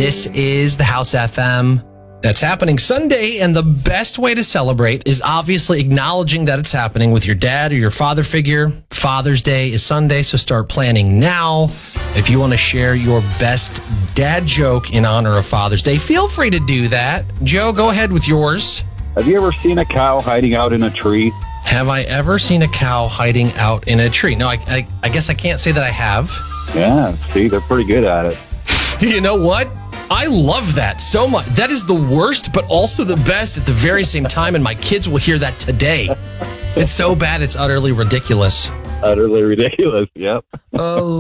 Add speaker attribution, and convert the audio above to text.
Speaker 1: This is the House FM. That's happening Sunday, and the best way to celebrate is obviously acknowledging that it's happening with your dad or your father figure. Father's Day is Sunday, so start planning now. If you want to share your best dad joke in honor of Father's Day, feel free to do that. Joe, go ahead with yours.
Speaker 2: Have you ever seen a cow hiding out in a tree?
Speaker 1: Have I ever seen a cow hiding out in a tree? No, I guess I can't say that I have.
Speaker 2: Yeah, see, they're pretty good at it.
Speaker 1: You know what? I love that so much. That is the worst, but also the best at the very same time, and my kids will hear that today. It's so bad, it's utterly ridiculous.
Speaker 2: Utterly ridiculous, yep.
Speaker 1: Oh.